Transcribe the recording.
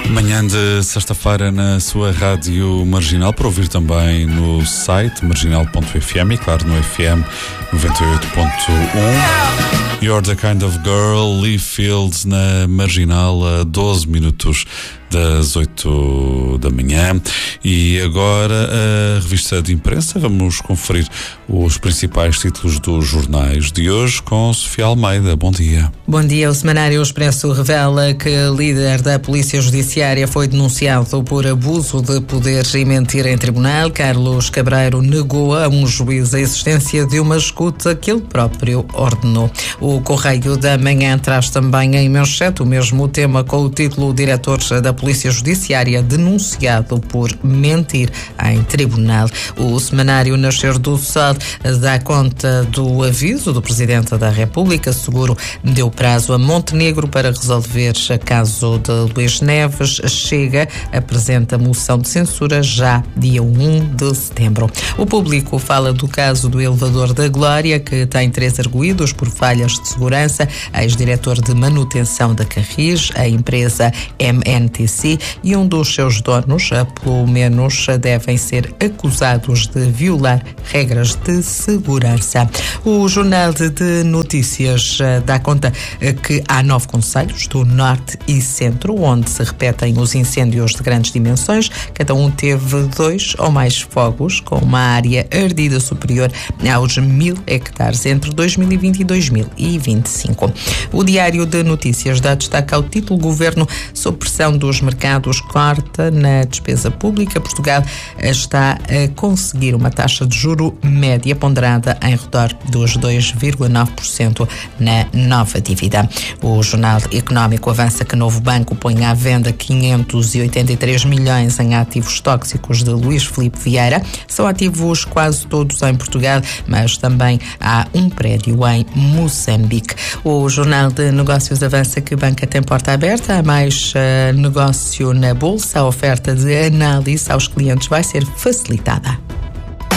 Manhã de sexta-feira na sua rádio Marginal, para ouvir também no site marginal.fm e claro no FM 98.1. You're the Kind of Girl, Lee Fields na Marginal a 12 minutos das 8 da manhã. E agora a revista de imprensa. Vamos conferir os principais títulos dos jornais de hoje com Sofia Almeida. Bom dia. Bom dia. O Semanário Expresso revela que o líder da Polícia Judiciária foi denunciado por abuso de poderes e mentira em tribunal. Carlos Cabreiro negou a um juiz a existência de uma escuta que ele próprio ordenou. O Correio da Manhã traz também em manchete o mesmo tema com o título: o diretor da Polícia Judiciária denunciado por mentir em tribunal. O Semanário Nascer do Sol dá conta do aviso do Presidente da República. Seguro deu prazo a Montenegro para resolver o caso de Luís Neves. Chega, apresenta moção de censura já dia 1 de setembro. O Público fala do caso do elevador da Glória, que tem 3 arguídos por falhas de segurança: ex-diretor de manutenção da Carris, a empresa MNTC e um dos seus donos. Pelo menos devem ser acusados de violar regras de segurança. O Jornal de Notícias dá conta que há 9 concelhos do Norte e Centro onde se repetem os incêndios de grandes dimensões. Cada um teve 2 ou mais fogos com uma área ardida superior aos 1000 hectares entre 2020 e 2025. O Diário de Notícias dá destaque ao título: Governo sob pressão dos mercados corta na despesa pública. Portugal está a conseguir uma taxa de juro média ponderada em redor dos 2,9% na nova dívida. O Jornal Económico avança que Novo Banco põe à venda 583 milhões em ativos tóxicos de Luís Filipe Vieira. São ativos quase todos em Portugal, mas também há um prédio em Moçambique. O Jornal de Negócios avança que Banca tem porta aberta a mais negócio na Bolsa. A oferta de análise aos clientes vai ser facilitada.